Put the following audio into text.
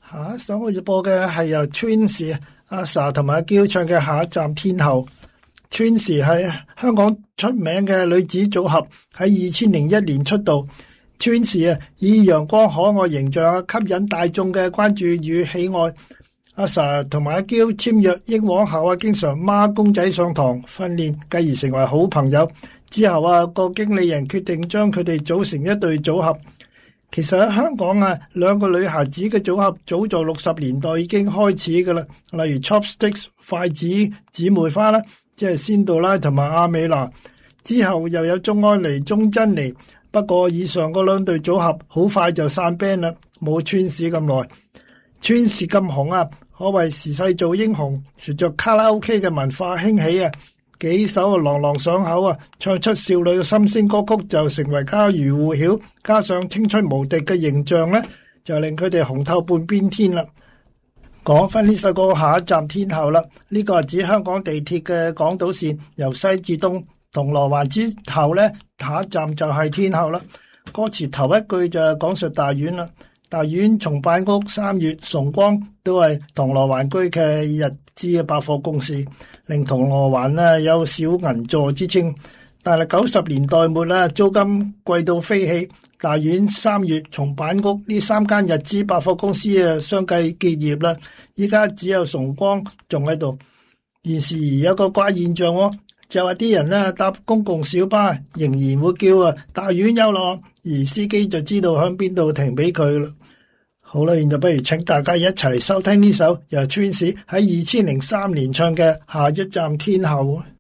下一首我要播嘅係由 Twins 阿 Sa 同埋阿嬌唱嘅《下一站天后》。Twins 係香港出名嘅女子組合，喺2001年出道。Twins 以陽光可愛形象吸引大眾嘅關注與喜愛。阿 Sa 同埋阿嬌簽約英皇後經常孖公仔上堂訓練，繼而成為好朋友。之後個經理人決定將佢哋組成一對組合。其實喺香港兩個女孩子嘅組合早在60年代已經開始噶啦，例如 Chopsticks 筷子姊妹花啦，即係仙杜拉同埋阿美娜。之後又有鍾安妮、鍾珍妮。不過以上嗰兩對組合好快就散 band 啦，冇Twins咁耐。Twins咁紅可謂時勢造英雄。隨着卡拉 OK 嘅文化興起幾首朗朗上口唱出少女嘅心聲歌曲就成為家喻戶曉，加上青春無敵嘅形象呢，就令佢哋紅透半邊天啦。講翻呢首歌《下一站天后》啦，呢個係指香港地鐵嘅港島線由西至東，銅鑼灣之後呢，下一站就係天后啦。歌詞頭一句就講述大院啦，大院松板屋、三越、崇光都係銅鑼灣區嘅日資嘅百貨公司，令銅鑼灣有小銀座之稱。但係90年代末租金貴到飛起，大院、三越、松板屋呢三間日資百貨公司相繼結業啦。依家只有崇光仲喺度。現時有個怪現象就話啲人搭公共小巴仍然會叫大院有落，而司機就知道響邊度停俾佢啦。好啦，現在不如請大家一齊收聽呢首由 Twins 喺2003年唱嘅《下一站天后》。